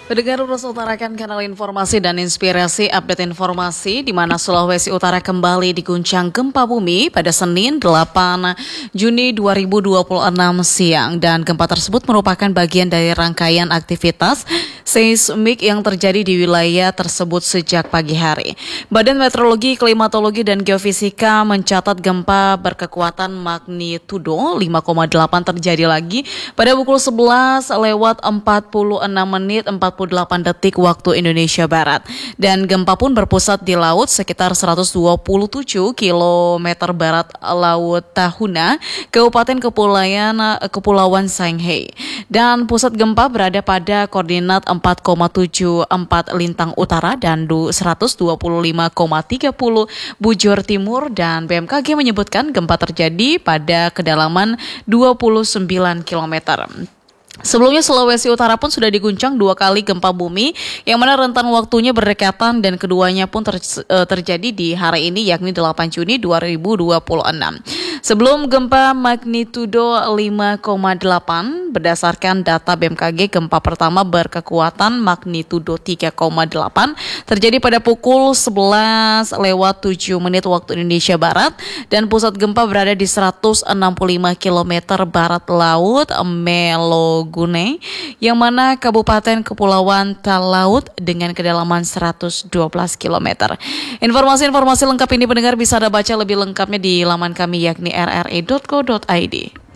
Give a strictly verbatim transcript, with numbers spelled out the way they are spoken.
Pendengar urus utarakan kanal informasi dan inspirasi update informasi di mana Sulawesi Utara kembali diguncang gempa bumi pada Senin delapan Juni dua ribu dua puluh enam siang, dan gempa tersebut merupakan bagian dari rangkaian aktivitas seismik yang terjadi di wilayah tersebut sejak pagi hari. Badan Meteorologi, Klimatologi dan Geofisika mencatat gempa berkekuatan magnitudo lima koma delapan terjadi lagi pada pukul sebelas lewat empat puluh enam menit empat puluh delapan detik waktu Indonesia Barat. Dan gempa pun berpusat di laut sekitar seratus dua puluh tujuh kilometer barat Laut Tahuna, Kabupaten Kepulauan Kepulauan Sangihe. Dan pusat gempa berada pada koordinat empat koma tujuh empat lintang utara dan seratus dua puluh lima koma tiga nol bujur timur, dan B M K G menyebutkan gempa terjadi pada kedalaman dua puluh sembilan kilometer. Sebelumnya Sulawesi Utara pun sudah diguncang dua kali gempa bumi yang mana rentan waktunya berdekatan, dan keduanya pun ter, terjadi di hari ini yakni delapan Juni dua ribu dua puluh enam. Sebelum gempa magnitudo lima koma delapan, berdasarkan data B M K G, gempa pertama berkekuatan magnitudo tiga koma delapan terjadi pada pukul sebelas lewat tujuh menit waktu Indonesia Barat, dan pusat gempa berada di seratus enam puluh lima kilometer barat laut Melogune, yang mana Kabupaten Kepulauan Talaut dengan kedalaman seratus dua belas kilometer. Informasi-informasi lengkap ini pendengar bisa Anda baca lebih lengkapnya di laman kami yakni r r e dot co dot i d.